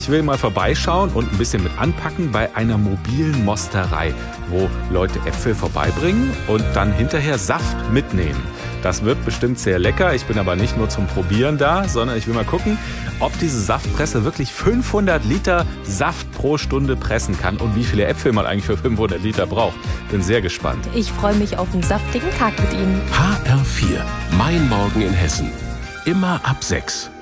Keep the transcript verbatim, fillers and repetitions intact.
Ich will mal vorbeischauen und ein bisschen mit anpacken bei einer mobilen Mosterei, wo Leute Äpfel vorbeibringen und dann hinterher Saft mitnehmen. Das wird bestimmt sehr lecker. Ich bin aber nicht nur zum Probieren da, sondern ich will mal gucken, ob diese Saftpresse wirklich fünfhundert Liter Saft pro Stunde pressen kann und wie viele Äpfel man eigentlich für fünfhundert Liter braucht. Bin sehr gespannt. Ich freue mich auf einen saftigen Tag mit Ihnen. H R vier, mein Morgen in Hessen. Immer ab sechs.